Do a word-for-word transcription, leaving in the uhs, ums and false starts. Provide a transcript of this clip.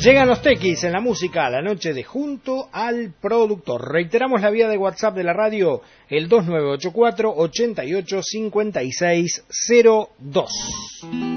Llegan los tequis en la música, la noche de Junto al Productor. Reiteramos la vía de WhatsApp de la radio, el dos nueve ocho cuatro, ocho ocho, cinco seis cero dos.